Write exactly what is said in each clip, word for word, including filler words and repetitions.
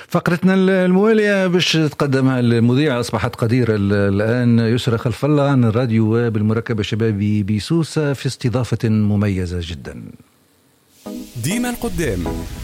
فقرتنا الموالية باش تقدمها المذيعة أصبحت قديرة الآن يسرى خلف الله عن الراديو بالمركبة الشبابي بسوسة في استضافة مميزة جدا. ديما القدام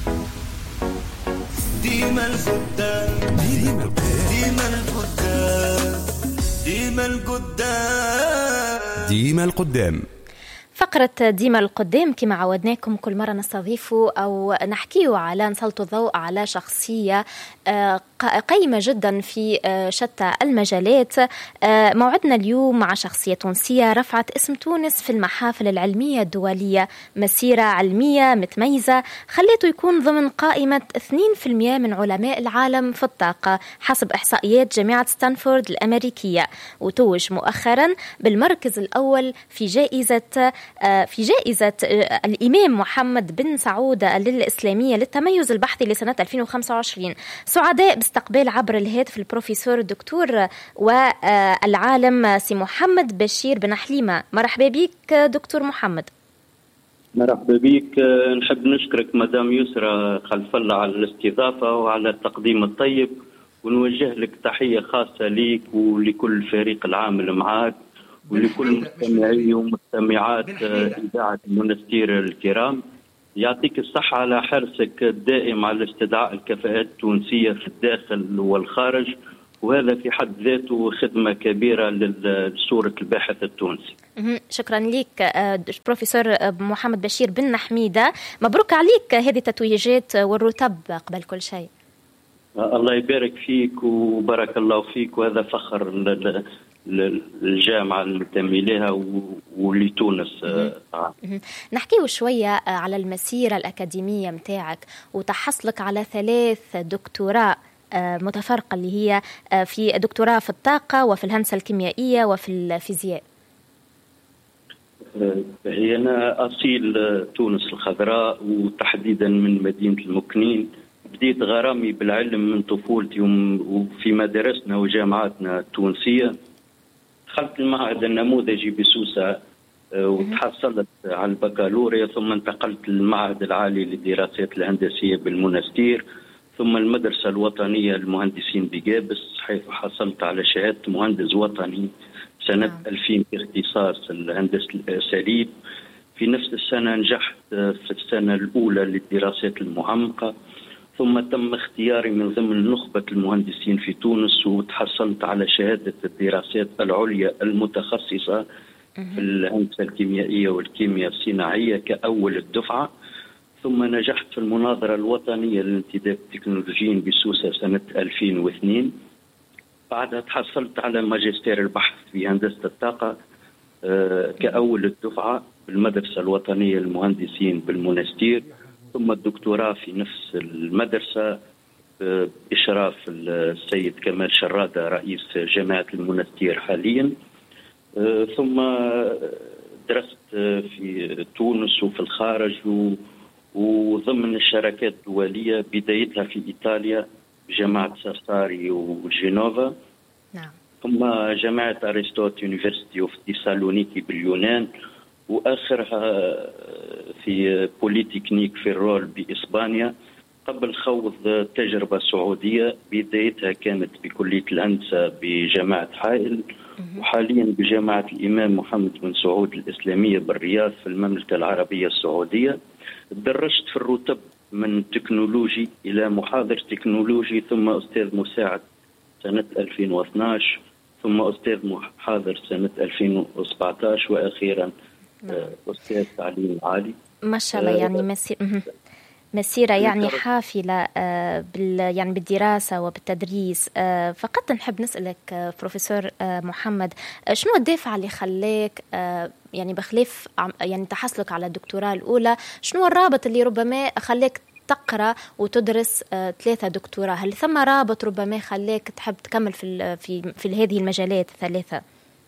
ديما القدام ديما القدام ديما القدام ديما القدام. فقرة ديما القدام كما عودناكم كل مرة نستضيفه أو نحكيه على نسلط الضوء على شخصية قيمة جدا في شتى المجالات. موعدنا اليوم مع شخصية تونسية رفعت اسم تونس في المحافل العلمية الدولية، مسيرة علمية متميزة خليته يكون ضمن قائمة اثنين بالمئة من علماء العالم في الطاقة حسب إحصائيات جامعة ستانفورد الأمريكية، وتوج مؤخرا بالمركز الأول في جائزة في جائزة الإمام محمد بن سعود للإسلامية للتميز البحثي لسنة ألفين وخمسة وعشرين. سعداء باستقبال عبر الهاتف البروفيسور الدكتور والعالم سي محمد بشير بن حليمة. مرحبا بك دكتور محمد. مرحبا بك. نحب نشكرك مدام يسرى خلف الله على الاستضافة وعلى التقديم الطيب، ونوجه لك تحية خاصة ليك ولكل فريق العامل معاك ولكل مستمعي ومستمعات إذاعة المنستير الكرام. يعطيك الصحة على حرصك الدائم على استدعاء الكفاءات التونسية في الداخل والخارج، وهذا في حد ذاته خدمة كبيرة لصورة الباحث التونسي. شكرا لك بروفيسور محمد بشير بن حميدة، مبروك عليك هذه التتويجات والرتب قبل كل شيء. الله يبارك فيك وبارك الله فيك، وهذا فخر الجامعة المنتمي لها ولتونس. نحكيه شوية على المسيرة الأكاديمية متاعك وتحصلك على ثلاث دكتوراه متفرقة اللي هي في دكتوراه في الطاقة وفي الهندسة الكيميائية وفي الفيزياء. هي أنا أصيل تونس الخضراء وتحديدا من مدينة المكنين. بديت غرامي بالعلم من طفولتي وفي مدارسنا وجامعاتنا التونسية. دخلت المعهد النموذجي بسوسة وتحصلت على البكالوريا، ثم انتقلت للمعهد العالي للدراسات الهندسية بالمنستير، ثم المدرسة الوطنية للمهندسين بجابس، حيث حصلت على شهادة مهندس وطني سنة ألفين في اختصاص الهندسة الأساليب. في نفس السنة نجحت في السنة الأولى للدراسات المعمقة، ثم تم اختياري من ضمن نخبة المهندسين في تونس وتحصلت على شهادة الدراسات العليا المتخصصة في الهندسة الكيميائية والكيمياء الصناعية كأول الدفعة. ثم نجحت في المناظرة الوطنية للانتداب التكنولوجيين بسوسة سنة ألفين واثنين. بعدها تحصلت على ماجستير البحث في هندسة الطاقة كأول الدفعة بالمدرسة الوطنية للمهندسين بالمنستير، ثم الدكتوراه في نفس المدرسة بإشراف السيد كمال شرادة رئيس جامعة المنستير حاليا. ثم درست في تونس وفي الخارج وضمن الشراكات الدولية، بدايتها في إيطاليا بجامعة ساساري وجينوفا، نعم. ثم جامعة أرسطوط يونيفرسيتي اوف تيسالونيكي باليونان، وآخرها في بوليتكنيك في الرول بإسبانيا، قبل خوض تجربة سعودية بدايتها كانت بكلية الهندسة بجامعة حائل، وحاليا بجامعة الإمام محمد بن سعود الإسلامية بالرياض في المملكة العربية السعودية. درجت في الرتب من تكنولوجي إلى محاضر تكنولوجي، ثم أستاذ مساعد سنة ألفين واثناشر، ثم أستاذ محاضر سنة ألفين وسبعة عشر، وأخيرا أستاذ تعليم عالي. ما شاء الله، يعني مسيرة مسيرة يعني حافلة بال يعني بالدراسة وبالتدريس. فقط نحب نسألك بروفيسور محمد، شنو الدافع اللي خلاك يعني بخلاف يعني تحصلك على الدكتوراه الأولى، شنو الرابط اللي ربما خلاك تقرأ وتدرس ثلاثة دكتوراه؟ هل ثم رابط ربما خلاك تحب تكمل في في في هذه المجالات الثلاثة؟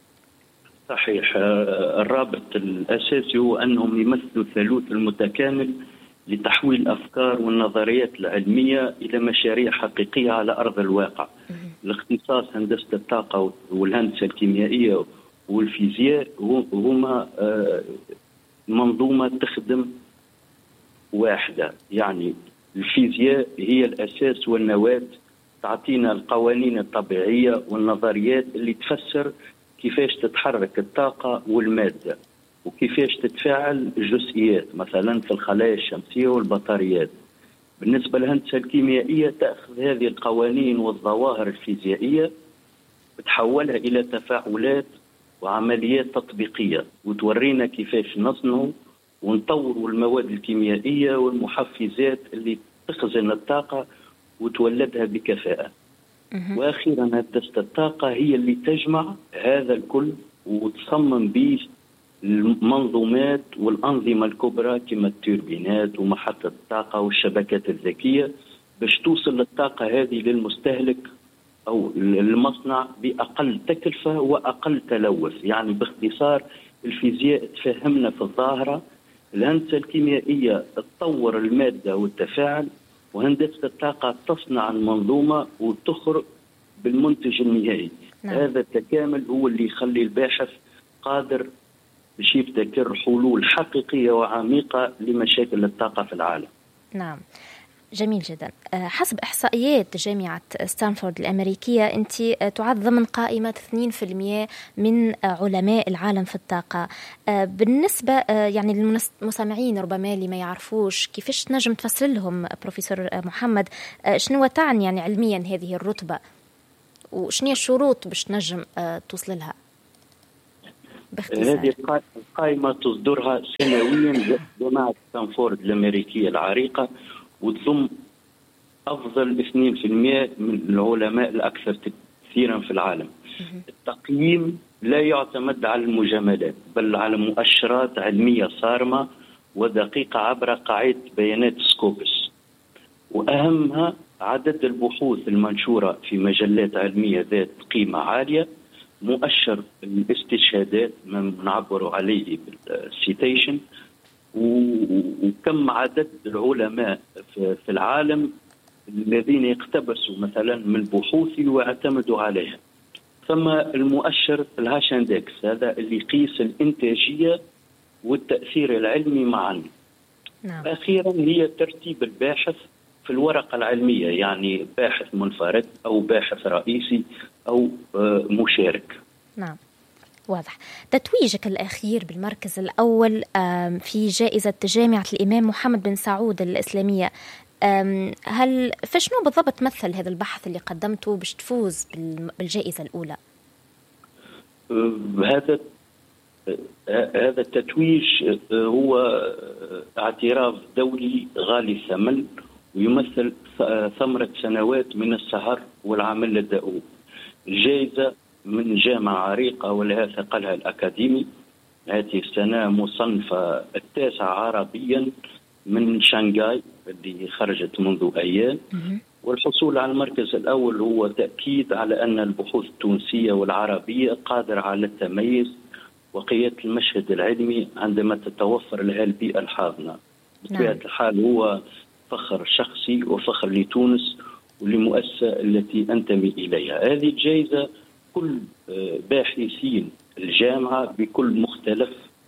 صحيح، الرابط الأساسي هو أنهم يمثلوا الثالوث المتكامل لتحويل الأفكار والنظريات العلمية إلى مشاريع حقيقية على أرض الواقع. الاختصاص هندسة الطاقة والهندسة الكيميائية والفيزياء هما منظومة تخدم واحدة، يعني الفيزياء هي الأساس والنواة، تعطينا القوانين الطبيعية والنظريات اللي تفسر كيفاش تتحرك الطاقة والمادة وكيفاش تتفاعل الجزئيات مثلا في الخلايا الشمسية والبطاريات. بالنسبة للهندسة الكيميائية تأخذ هذه القوانين والظواهر الفيزيائية بتحولها إلى تفاعلات وعمليات تطبيقية وتورينا كيفاش نصنع ونطور المواد الكيميائية والمحفزات اللي تخزن الطاقة وتولدها بكفاءة. وأخيرا هندسة الطاقة هي اللي تجمع هذا الكل وتصمم به المنظومات والأنظمة الكبرى كما التوربينات ومحطة الطاقة والشبكات الذكية باش توصل الطاقة هذه للمستهلك أو المصنع بأقل تكلفة وأقل تلوث. يعني باختصار الفيزياء تفهمنا في الظاهرة، الهندسة الكيميائية تطور المادة والتفاعل، وهندسة الطاقة تصنع المنظومة وتخرج بالمنتج النهائي. نعم. هذا التكامل هو اللي يخلي الباحث قادر باش يبتكر حلول حقيقية وعميقة لمشاكل الطاقة في العالم. نعم، جميل جدا. حسب إحصائيات جامعة ستانفورد الأمريكية أنت تعد ضمن قائمة اثنين بالمئة من علماء العالم في الطاقة. بالنسبة يعني للمستمعين ربما اللي ما يعرفوش، كيفاش تنجم تفسر لهم بروفيسور محمد شنو تعني يعني علميا هذه الرتبة وشنو الشروط باش تنجم توصل لها باختصار؟ هذه القائمة تصدرها سنويا جامعة ستانفورد الأمريكية العريقة وتضم أفضل اثنين بالمئة من العلماء الأكثر تأثيرا في العالم. التقييم لا يعتمد على المجاملات بل على مؤشرات علمية صارمة ودقيقة عبر قاعدة بيانات سكوبس، وأهمها عدد البحوث المنشورة في مجلات علمية ذات قيمة عالية، مؤشر الاستشهادات من نعبر عليه بالسيتيشن، وكم عدد العلماء في العالم الذين يقتبسوا مثلا من بحوثي واعتمدوا عليها. ثم المؤشر الهاشندكس، هذا اللي يقيس الإنتاجية والتأثير العلمي معا. نعم. أخيرا هي ترتيب الباحث في الورقة العلمية، يعني باحث منفرد أو باحث رئيسي أو مشارك. نعم، واضح. تتويجك الأخير بالمركز الأول في جائزة جامعة الإمام محمد بن سعود الإسلامية، هل فشنو بالضبط تمثل هذا البحث اللي قدمته باش تفوز بالجائزة الأولى؟ هذا هذا التتويج هو اعتراف دولي غالي الثمن ويمثل ثمرة سنوات من السهر والعمل الدؤوب. الجائزة من جامعة عريقة ولها ثقلها الأكاديمي، هذه السنة مصنفة التاسع عربيا من شنغهاي اللي خرجت منذ أيام. والحصول على المركز الأول هو تأكيد على أن البحوث التونسية والعربية قادرة على التميز وقيادة المشهد العلمي عندما تتوفر لها البيئة الحاضنة. بطبيعة الحال هو فخر شخصي وفخر لتونس ولمؤسسة التي أنتمي إليها. هذه الجائزة كل باحثين الجامعة بكل مختلف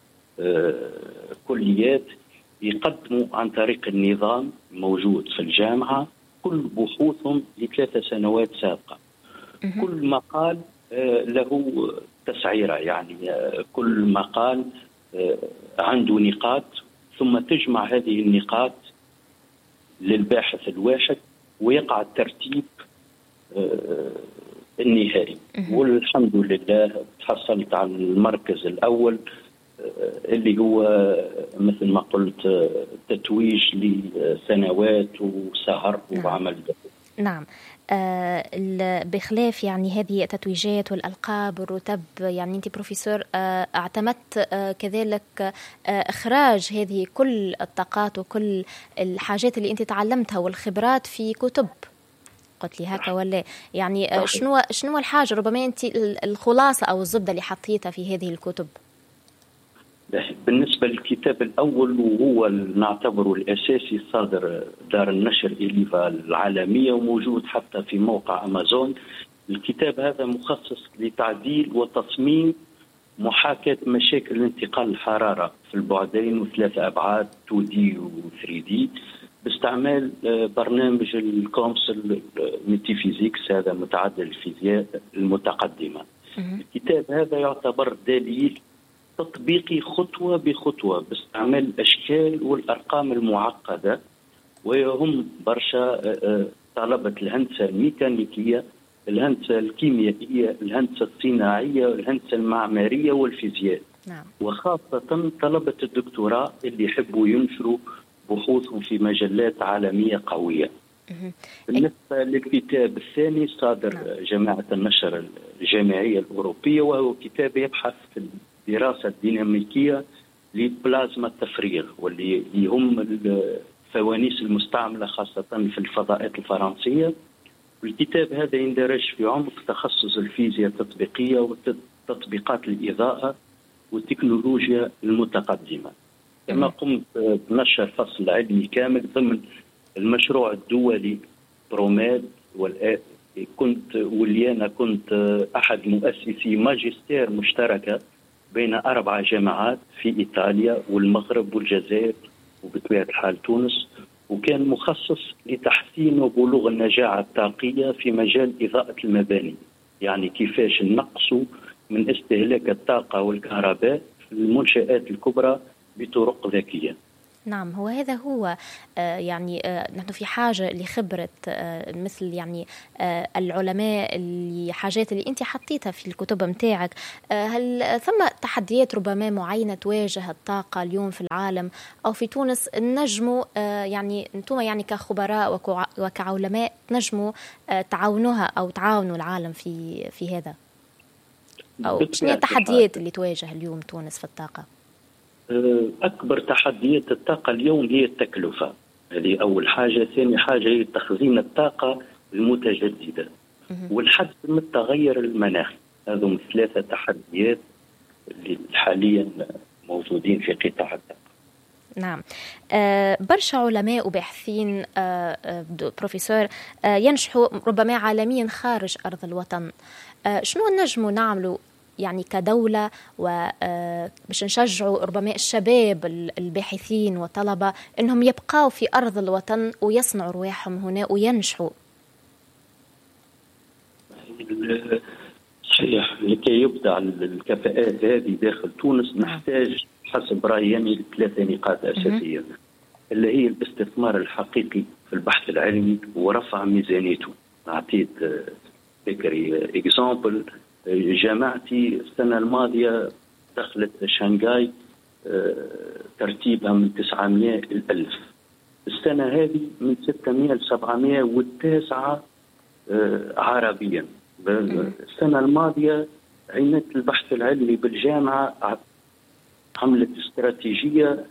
كليات يقدموا عن طريق النظام موجود في الجامعة كل بحوثهم لثلاث سنوات سابقة. كل مقال له تسعيرة، يعني كل مقال عنده نقاط ثم تجمع هذه النقاط للباحث الواحد ويقع الترتيب النهائي. والحمد لله تحصلت على المركز الأول اللي هو مثل ما قلت تتويج لسنوات وسهر وعمل ده. نعم. آه بخلاف يعني هذه التتويجات والألقاب والرتب، يعني أنت بروفيسور آه اعتمدت آه كذلك آه إخراج هذه كل الطاقات وكل الحاجات اللي أنت تعلمتها والخبرات في كتب، قلت لي هكا ولا يعني آه شنو شنو الحاجة ربما أنت الخلاصة أو الزبدة اللي حطيتها في هذه الكتب؟ بالنسبة للكتاب الأول وهو نعتبره الأساسي صادر دار النشر إليفا العالمية وموجود حتى في موقع أمازون. الكتاب هذا مخصص لتعديل وتصميم محاكاة مشاكل انتقال الحرارة في البعدين وثلاثة أبعاد تو دي و ثري دي باستعمال برنامج الكومس الميتافيزيكس، هذا متعدل الفيزياء المتقدمة. الكتاب هذا يعتبر دليل تطبيقي خطوة بخطوة باستعمال الأشكال والأرقام المعقدة، ويهم برشا طلبة الهندسة الميكانيكية، الهندسة الكيميائية، الهندسة الصناعية، الهندسة المعمارية والفيزياء. نعم. وخاصة طلبة الدكتوراه اللي يحبوا ينشروا بحوثهم في مجلات عالمية قوية. بالنسبة للكتاب الثاني صادر نعم. جماعة النشر الجامعية الأوروبية، وهو كتاب يبحث في الدراسة الديناميكية لبلازما التفريغ، واللي يهم الفوانيس المستعملة خاصة في الفضاءات الفرنسية. والكتاب هذا يندرج في عمق تخصص الفيزياء التطبيقية وتطبيقات الإضاءة والتكنولوجيا المتقدمة. كما قمت بنشر فصل علمي كامل ضمن المشروع الدولي بروماد، كنت واللي أنا كنت أحد مؤسسي ماجستير مشتركة بين أربع جامعات في إيطاليا والمغرب والجزائر وبطبيعة الحال تونس، وكان مخصص لتحسين وبلوغ النجاعة الطاقية في مجال إضاءة المباني، يعني كيفاش نقصوا من استهلاك الطاقة والكهرباء في المنشآت الكبرى بطرق ذكية. نعم، هو هذا هو آه يعني آه نحن في حاجة لخبرة آه مثل يعني آه العلماء، اللي حاجات اللي أنت حطيتها في الكتب متاعك. آه هل ثم تحديات ربما معينة تواجه الطاقة اليوم في العالم أو في تونس نجموا آه يعني أنتم يعني كخبراء وكعلماء نجموا آه تعاونوها أو تعاونوا العالم في في هذا؟ أو شنو التحديات اللي تواجه اليوم تونس في الطاقة؟ أكبر تحديات الطاقة اليوم هي التكلفة، هذه أول حاجة. ثاني حاجة هي تخزين الطاقة المتجددة والحد من التغير المناخي. هذهم ثلاثة تحديات اللي حاليا موجودين في قطاع الطاقة. نعم. آه برشا علماء وباحثين آه آه بروفيسور آه ينشحوا ربما عالميا خارج أرض الوطن. آه شنو نجموا نعملوا يعني كدولة وباش نشجعوا ربما الشباب الباحثين والطلبة إنهم يبقوا في أرض الوطن ويصنعوا رواحهم هنا وينشحوا؟ صحيح، لكي يبدع الكفاءات هذه داخل تونس نحتاج حسب رأيي يعني ثلاثة نقاط أساسية، اللي هي الاستثمار الحقيقي في البحث العلمي ورفع ميزانيته. أعطيت فكري إكزامبل، جامعتي السنة الماضية دخلت شنغهاي ترتيبها من تسعمائة الألف، السنة هذه من ستمائة لسبعمائة والتاسعة عربيا. السنة الماضية عناية البحث العلمي بالجامعة عملت استراتيجية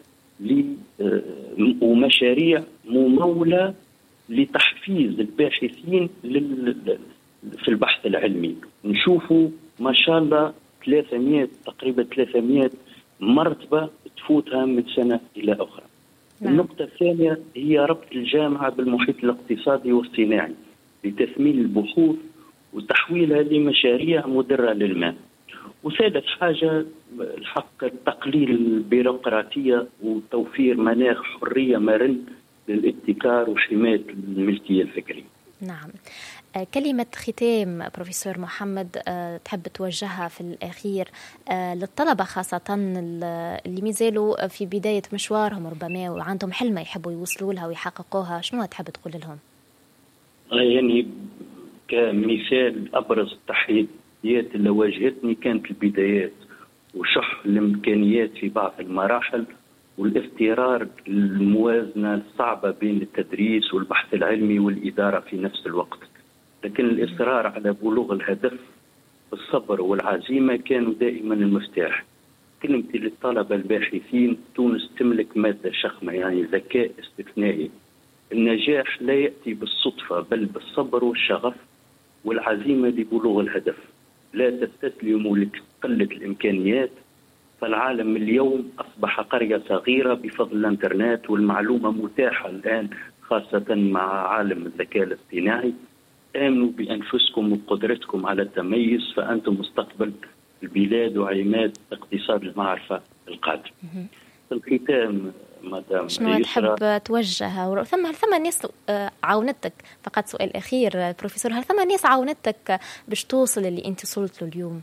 ومشاريع ممولة لتحفيز الباحثين في البحث العلمي. نشوفوا ما شاء الله ثلاثمائة تقريبا ثلاثمائة مرتبة تفوتها من سنة إلى أخرى. نعم. النقطة الثانية هي ربط الجامعة بالمحيط الاقتصادي والصناعي لتثمين البحوث وتحويلها لمشاريع مدرة للماء. وثالث حاجة الحق تقليل البيروقراطية وتوفير مناخ حرية مرن للابتكار وحماية الملكية الفكرية. نعم. كلمة ختام بروفيسور محمد تحب توجهها في الأخير للطلبة خاصة اللي مازالوا في بداية مشوارهم ربما وعندهم حلمة يحبوا يوصلوا لها ويحققوها، شنو تحب تقول لهم؟ يعني كمثال أبرز التحديات اللي واجهتني كانت البدايات وشح الإمكانيات في بعض المراحل والاضطرار الموازنة الصعبة بين التدريس والبحث العلمي والإدارة في نفس الوقت. لكن الإصرار على بلوغ الهدف بالصبر والعزيمة كانوا دائما المفتاح. كلمتي للطلبة الباحثين، تونس تملك مادة شخمة يعني ذكاء استثنائي. النجاح لا يأتي بالصدفة بل بالصبر والشغف والعزيمة لبلوغ الهدف. لا تستسلموا لقلة الإمكانيات، فالعالم اليوم أصبح قرية صغيرة بفضل الإنترنت والمعلومة متاحة الآن خاصة مع عالم الذكاء الاصطناعي. آمنوا بأنفسكم وقدرتكم على التميز، فأنتم مستقبل البلاد وعماد اقتصاد المعرفة القادم. في الختام مدام شنو تحب توجه؟ ثم هل ثم ناس عاونتك؟ فقط سؤال أخير بروفيسور، هل ثم ناس عاونتك باش توصل اللي أنت وصلت له اليوم؟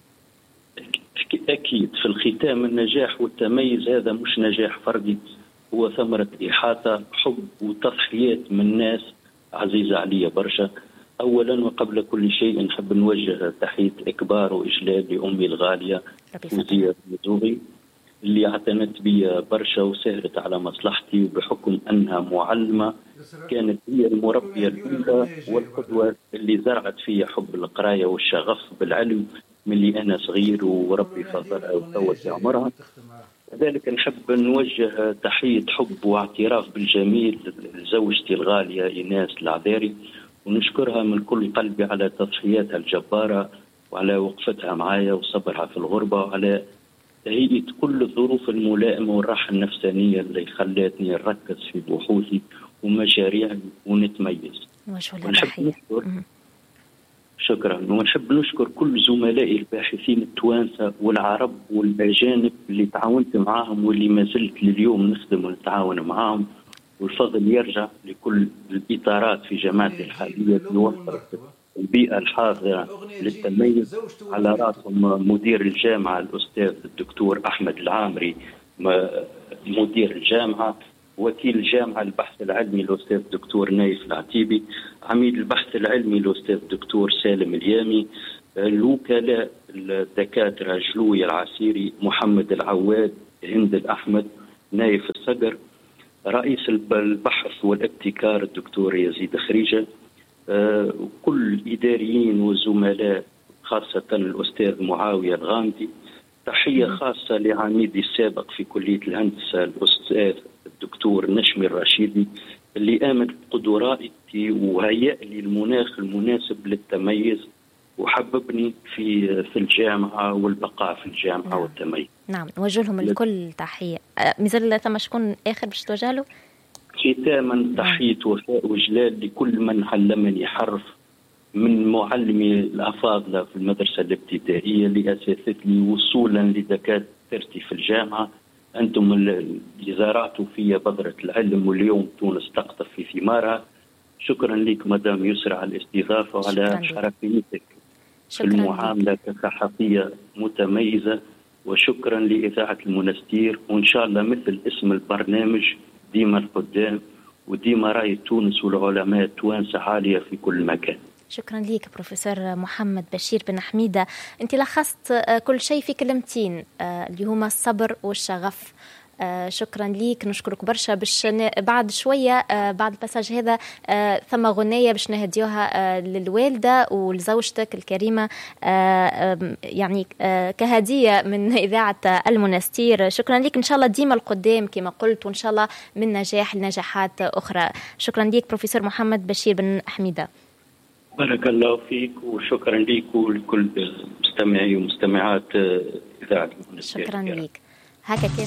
أكيد. في الختام النجاح والتميز هذا مش نجاح فردي، هو ثمرة إحاطة حب وتضحيات من ناس عزيزة علي برشا. أولا وقبل كل شيء نحب نوجه تحية إكبار وإجلال لأمي الغالية فوزية المزوغي اللي اعتنت بي برشا وسهرت على مصلحتي، وبحكم أنها معلمة كانت هي المربية الأولى والقدوة اللي زرعت فيها حب القراية والشغف بالعلم من اللي أنا صغير وربي فضلها وفوت عمرها. لذلك نحب نوجه تحية حب واعتراف بالجميل لزوجتي الغالية إيناس العذاري، ونشكرها من كل قلبي على تضحياتها الجبارة وعلى وقفتها معايا وصبرها في الغربة وعلى تهيئة كل الظروف الملائمة والراحة النفسانية اللي خلتني نركز في بحوثي ومشاريعي ونتميز. ونحب نشكر شكرا ونحب نشكر كل زملائي الباحثين التوانسة والعرب والأجانب اللي تعاونت معاهم واللي ما زلت لليوم نخدم ونتعاون معاهم، والفضل يرجع لكل الإطارات في جامعتي الحالية اللي وفرت البيئة الحاضرة للتميز، على رأسهم مدير الجامعة الأستاذ الدكتور أحمد العامري مدير الجامعة، وكيل الجامعة البحث العلمي الأستاذ الدكتور نايف العتيبي، عميد البحث العلمي الأستاذ الدكتور سالم اليامي، الوكلاء الدكاترة جلوي العسيري، محمد العواد، هند الأحمد، نايف الصقر، رئيس البحث والابتكار الدكتور يزيد خريجة، وكل الإداريين والزملاء خاصة الأستاذ معاوية الغامدي. تحية خاصة لعميدي السابق في كلية الهندسة الأستاذ الدكتور نشمي الرشيدي اللي آمن بقدراتي وهيأ لي المناخ المناسب للتميز وحببني في في الجامعة والبقاء في الجامعة نعم. والتميز. نعم، نوجه لهم الكل تحية. مازال ثم شكون آخر باش توجه له؟ ختاما تحية وفاء وجلال لكل من علمني حرف من معلمي الأفاضلة في المدرسة الابتدائية اللي أسستني وصولا لدكاترتي في الجامعة. أنتم اللي زرعتوا في بذرة العلم واليوم تونس تقطف في ثمارها. شكرا لك مدام يسرى على الاستضافة وعلى شرفيتك في المعاملة كصحفية متميزة، وشكرا لإذاعة المنستير، وإن شاء الله مثل اسم البرنامج ديما القدام وديما رأي تونس والعلماء التوانسة عالية في كل مكان. شكرا لك بروفيسور محمد بشير بن حميدة، انت لخصت كل شيء في كلمتين اللي هما الصبر والشغف. شكرا ليك، نشكرك برشا. باش بعد شوية بعد الباساج هذا ثم غنية باش نهديوها للوالدة ولزوجتك الكريمة يعني كهدية من إذاعة المنستير. شكرا ليك، إن شاء الله ديما القدام كما قلت، وإن شاء الله من نجاح لنجاحات أخرى. شكرا ليك بروفيسور محمد بشير بن حميدة. بارك الله فيك وشكرا ليك ولكل مستمعي ومستمعات إذاعة المنستير. شكرا ليك. هكا كان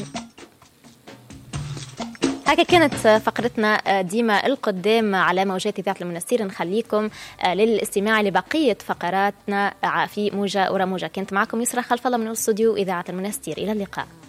هكا كانت فقرتنا ديما القدام على موجات إذاعة المنستير. نخليكم للاستماع لبقية فقراتنا في موجة ورا موجة. كانت معكم يسرى خلف الله من الاستوديو إذاعة المنستير. إلى اللقاء.